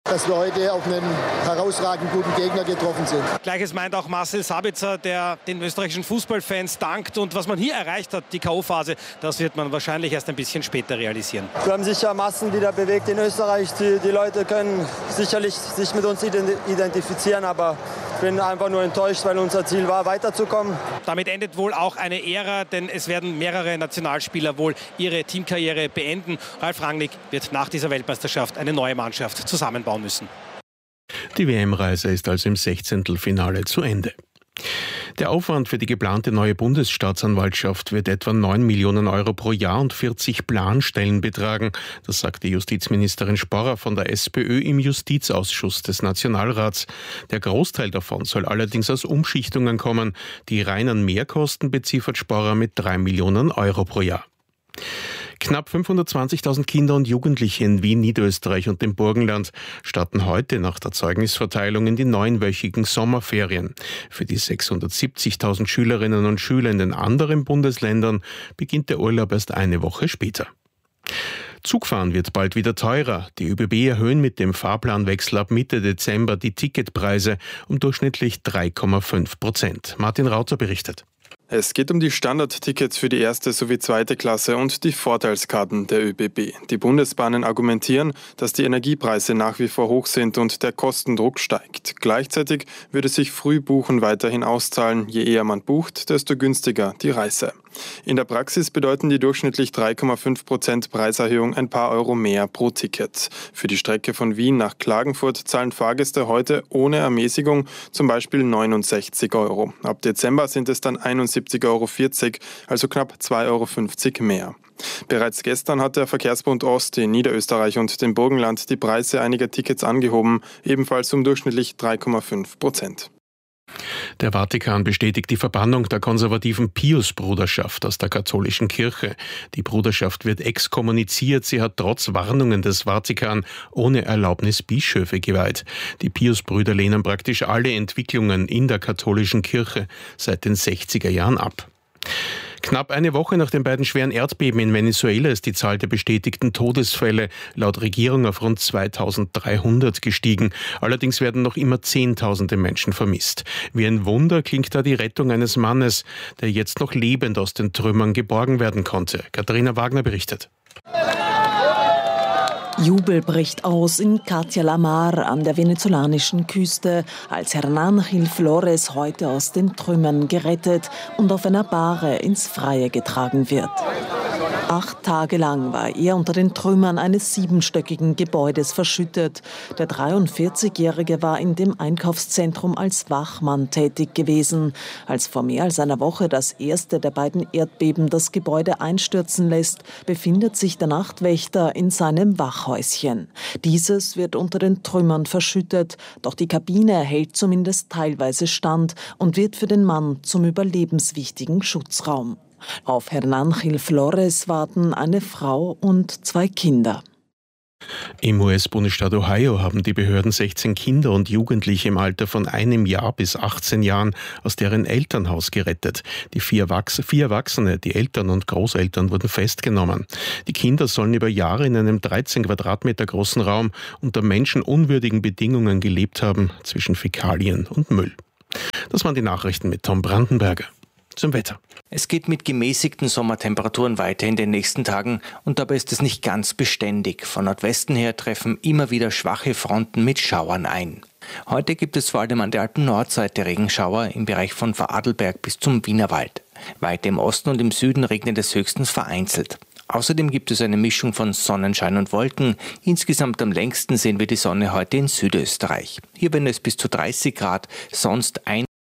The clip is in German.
dass wir heute auf einen herausragend guten Gegner getroffen sind. Gleiches meint auch Marcel Sabitzer, der den österreichischen Fußballfans dankt. Und was man hier erreicht hat, die K.O.-Phase, das wird man wahrscheinlich erst ein bisschen später realisieren. Wir haben sicher Massen wieder bewegt in Österreich. Die Leute können sicherlich sich mit uns identifizieren, aber ich bin einfach nur enttäuscht, weil unser Ziel war, weiterzukommen. Damit endet wohl auch eine Ära, denn es werden mehrere Nationalspieler wohl ihre Teamkarriere beenden. Ralf Rangnick wird nach dieser Weltmeisterschaft eine neue Mannschaft zusammenbauen müssen. Die WM-Reise ist also im 16. Finale zu Ende. Der Aufwand für die geplante neue Bundesstaatsanwaltschaft wird etwa 9 Millionen Euro pro Jahr und 40 Planstellen betragen. Das sagte Justizministerin Sporrer von der SPÖ im Justizausschuss des Nationalrats. Der Großteil davon soll allerdings aus Umschichtungen kommen. Die reinen Mehrkosten beziffert Sporrer mit 3 Millionen Euro pro Jahr. Knapp 520.000 Kinder und Jugendliche in Wien, Niederösterreich und dem Burgenland starten heute nach der Zeugnisverteilung in die 9-wöchigen Sommerferien. Für die 670.000 Schülerinnen und Schüler in den anderen Bundesländern beginnt der Urlaub erst eine Woche später. Zugfahren wird bald wieder teurer. Die ÖBB erhöhen mit dem Fahrplanwechsel ab Mitte Dezember die Ticketpreise um durchschnittlich 3,5%. Martin Rauter berichtet. Es geht um die Standardtickets für die erste sowie zweite Klasse und die Vorteilskarten der ÖBB. Die Bundesbahnen argumentieren, dass die Energiepreise nach wie vor hoch sind und der Kostendruck steigt. Gleichzeitig würde sich Frühbuchen weiterhin auszahlen. Je eher man bucht, desto günstiger die Reise. In der Praxis bedeuten die durchschnittlich 3,5% Preiserhöhung ein paar Euro mehr pro Ticket. Für die Strecke von Wien nach Klagenfurt zahlen Fahrgäste heute ohne Ermäßigung zum Beispiel 69 Euro. Ab Dezember sind es dann 71,40 Euro, also knapp 2,50 Euro mehr. Bereits gestern hat der Verkehrsbund Ost in Niederösterreich und dem Burgenland die Preise einiger Tickets angehoben, ebenfalls um durchschnittlich 3,5%. Der Vatikan bestätigt die Verbannung der konservativen Pius-Bruderschaft aus der katholischen Kirche. Die Bruderschaft wird exkommuniziert. Sie hat trotz Warnungen des Vatikan ohne Erlaubnis Bischöfe geweiht. Die Pius-Brüder lehnen praktisch alle Entwicklungen in der katholischen Kirche seit den 60er Jahren ab. Knapp eine Woche nach den beiden schweren Erdbeben in Venezuela ist die Zahl der bestätigten Todesfälle laut Regierung auf rund 2300 gestiegen. Allerdings werden noch immer Zehntausende Menschen vermisst. Wie ein Wunder klingt da die Rettung eines Mannes, der jetzt noch lebend aus den Trümmern geborgen werden konnte. Katharina Wagner berichtet. Jubel bricht aus in Catia la Mar an der venezolanischen Küste, als Hernán Gil Flores heute aus den Trümmern gerettet und auf einer Bahre ins Freie getragen wird. 8 Tage lang war er unter den Trümmern eines 7-stöckigen Gebäudes verschüttet. Der 43-Jährige war in dem Einkaufszentrum als Wachmann tätig gewesen. Als vor mehr als einer Woche das erste der beiden Erdbeben das Gebäude einstürzen lässt, befindet sich der Nachtwächter in seinem Wachhäuschen. Dieses wird unter den Trümmern verschüttet, doch die Kabine hält zumindest teilweise stand und wird für den Mann zum überlebenswichtigen Schutzraum. Auf Hernán Gil Flores warten eine Frau und 2 Kinder. Im US-Bundesstaat Ohio haben die Behörden 16 Kinder und Jugendliche im Alter von 1 Jahr bis 18 Jahren aus deren Elternhaus gerettet. Die 4 Erwachsene, die Eltern und Großeltern, wurden festgenommen. Die Kinder sollen über Jahre in einem 13 Quadratmeter großen Raum unter menschenunwürdigen Bedingungen gelebt haben, zwischen Fäkalien und Müll. Das waren die Nachrichten mit Tom Brandenberger. Zum Wetter. Es geht mit gemäßigten Sommertemperaturen weiter in den nächsten Tagen und dabei ist es nicht ganz beständig. Von Nordwesten her treffen immer wieder schwache Fronten mit Schauern ein. Heute gibt es vor allem an der Alpen-Nordseite Regenschauer im Bereich von Vorarlberg bis zum Wienerwald. Weiter im Osten und im Süden regnet es höchstens vereinzelt. Außerdem gibt es eine Mischung von Sonnenschein und Wolken. Insgesamt am längsten sehen wir die Sonne heute in Südösterreich. Hier werden es bis zu 30 Grad, sonst